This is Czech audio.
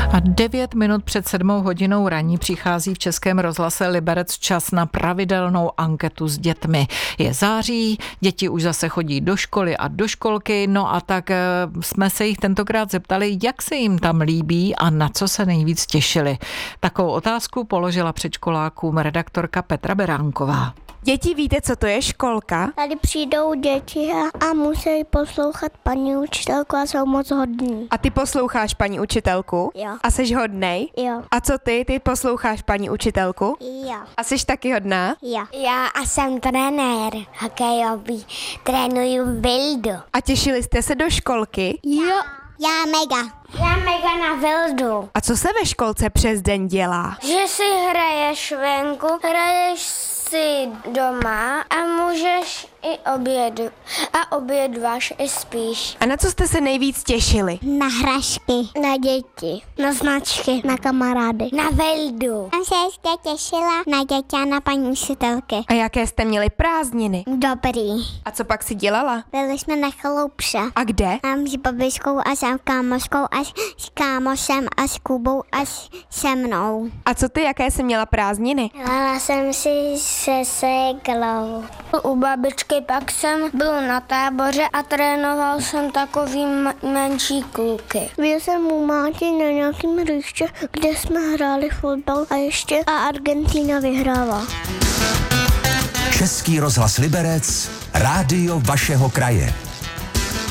A 9 minut před 7 hodinou ranní přichází v Českém rozhlase Liberec čas na pravidelnou anketu s dětmi. Je září, děti už zase chodí do školy a do školky, no a tak jsme se jich tentokrát zeptali, jak se jim tam líbí a na co se nejvíc těšili. Takovou otázku položila předškolákům redaktorka Petra Beránková. Děti, víte, co to je školka? Tady přijdou děti a musí poslouchat paní učitelku a jsou moc hodní. A ty posloucháš paní učitelku? Jo. A jsi hodnej? Jo. A co ty? Ty posloucháš paní učitelku? Jo. A jsi taky hodná? Jo. Já a jsem trenér hokejový, trénuju Vildu. A těšili jste se do školky? Jo. Já mega na Vildu. A co se ve školce přes den dělá? Že si hraješ venku, hraješ si doma a můžeš i obědváš i spíš. A na co jste se nejvíc těšili? Na hračky, na děti, na značky, na kamarády, na Vildu. Jsem se ještě těšila na děti a na paní učitelky. A jaké jste měli prázdniny? Dobrý. A co pak si dělala? Byli jsme na chaloupře. A kde? Tam s babičkou a s kámoškou a s kámošem a s Kubou a se mnou. A co ty, jaké jsi měla prázdniny? Hrála jsem si se seglou. U babičky pak jsem byl na táboře a trénoval jsem takový menší kluky. Byl jsem u máti na nějakým hřiště, kde jsme hráli fotbal a Argentina vyhrála. Český rozhlas Liberec, rádio vašeho kraje.